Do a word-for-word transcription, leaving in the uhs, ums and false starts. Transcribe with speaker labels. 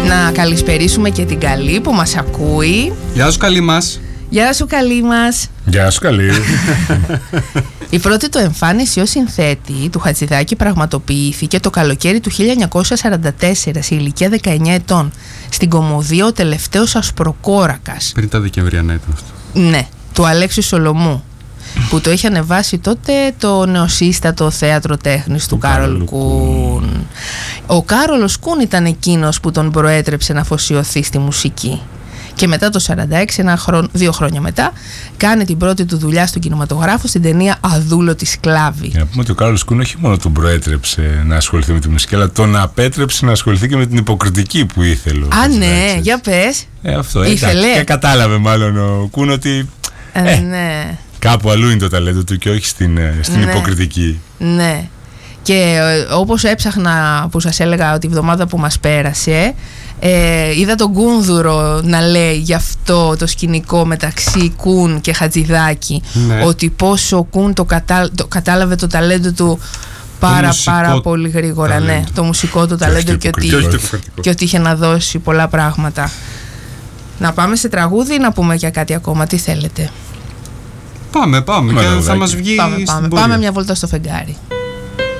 Speaker 1: Να καλησπερίσουμε και την Καλή που μας ακούει.
Speaker 2: Γεια σου Καλή μας.
Speaker 1: Γεια σου Καλή μας.
Speaker 3: Γεια σου Καλή.
Speaker 1: Η πρώτη του εμφάνιση ως συνθέτη του Χατζηδάκη πραγματοποιήθηκε το καλοκαίρι του χίλια εννιακόσια σαράντα τέσσερα σε ηλικία δεκαεννιά ετών στην κωμωδία «Ο τελευταίος Ασπροκόρακας».
Speaker 2: Πριν τα Δεκεμβριανά ήταν αυτό.
Speaker 1: Ναι, του Αλέξη Σολομού, που το είχε ανεβάσει τότε το νεοσύστατο θέατρο τέχνης του Κάρολ Κούν. Ο Κάρολος Κούν ήταν εκείνος που τον προέτρεψε να αφοσιωθεί στη μουσική. Και μετά το σαράντα έξι, ένα χρόνο, δύο χρόνια μετά, κάνει την πρώτη του δουλειά στον κινηματογράφο στην ταινία «Αδούλωτη σκλάβη».
Speaker 3: Για να πούμε ότι ο Κάρολος Κούν όχι μόνο τον προέτρεψε να ασχοληθεί με τη μουσική, αλλά τον απέτρεψε να ασχοληθεί και με την υποκριτική που ήθελε.
Speaker 1: Α, ναι, για πες.
Speaker 3: Ε, αυτό
Speaker 1: ήθελε.
Speaker 3: Εντάξει, και κατάλαβε μάλλον ο Κούν ότι
Speaker 1: ε,
Speaker 3: ε,
Speaker 1: ναι.
Speaker 3: κάπου αλλού είναι το ταλέντο του και όχι στην, στην
Speaker 1: ναι.
Speaker 3: υποκριτική.
Speaker 1: Ναι. Και όπως έψαχνα, που σας έλεγα ότι η εβδομάδα που μας πέρασε, ε, είδα τον Κούνδουρο να λέει γι' αυτό το σκηνικό μεταξύ Κούν και Χατζηδάκη, ναι. ότι πόσο ο Κούν το, κατά, το κατάλαβε το ταλέντο του πάρα πάρα πολύ γρήγορα, ταλέντο. Ναι, το μουσικό του ταλέντο και, και, ότι, και ότι είχε να δώσει πολλά πράγματα. Να πάμε σε τραγούδι ή να πούμε για κάτι ακόμα, τι θέλετε?
Speaker 2: Πάμε, πάμε, και θα μας βγει
Speaker 1: πάμε, πάμε, πάμε μια βόλτα στο φεγγάρι.